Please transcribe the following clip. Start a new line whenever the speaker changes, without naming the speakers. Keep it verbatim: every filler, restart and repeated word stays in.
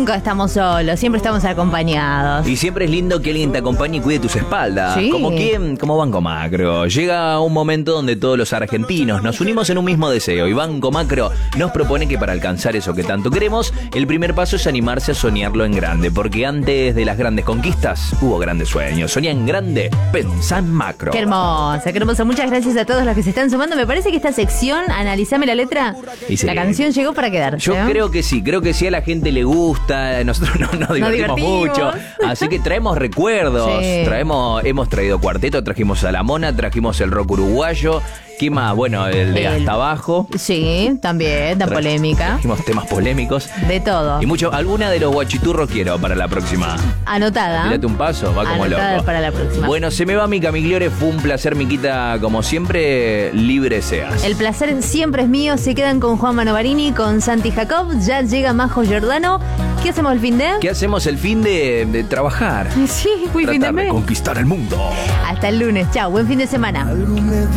Nunca estamos solos, siempre estamos acompañados.
Y siempre es lindo que alguien te acompañe y cuide tus espaldas.
Sí.
¿Como quién? Como Banco Macro. Llega un momento donde todos los argentinos nos unimos en un mismo deseo. Y Banco Macro nos propone que para alcanzar eso que tanto queremos, el primer paso es animarse a soñarlo en grande. Porque antes de las grandes conquistas, hubo grandes sueños. Soñá en grande, pensá en macro.
Qué hermosa, qué hermosa. Muchas gracias a todos los que se están sumando. Me parece que esta sección, analizame la letra,
Y sí.
la canción llegó para quedarse.
Yo
¿no?
creo que sí, creo que sí, a la gente le gusta, nosotros no nos divertimos,
divertimos.
mucho, así que traemos recuerdos,
Sí.
traemos, hemos traído cuarteto, trajimos a La Mona, trajimos el rock uruguayo, ¿qué más? Bueno, el de
El-
Hasta Abajo,
Sí, también, tan
Tra-
polémica.
trajimos temas polémicos
De todo.
y mucho, alguna de los guachiturros quiero para la próxima.
Anotada.
Tírate un paso, va como
Anotada
loco.
para la próxima.
Bueno, se me va Mica Migliore, fue un placer, Miquita, como siempre, libre seas.
El placer siempre es mío. Se quedan con Juan Manovarini, con Santi Jacob. Ya llega Majo Giordano. ¿Qué hacemos el fin de?
¿Qué hacemos el fin de, de trabajar?
Sí, muy fin de
Tratar de
mes.
conquistar el mundo.
Hasta el lunes. Chao, buen fin de semana.
Algo me